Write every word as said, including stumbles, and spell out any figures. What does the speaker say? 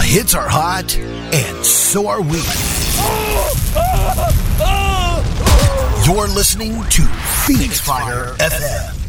hits are hot, and so are we. You're listening to Phoenix Fire F M.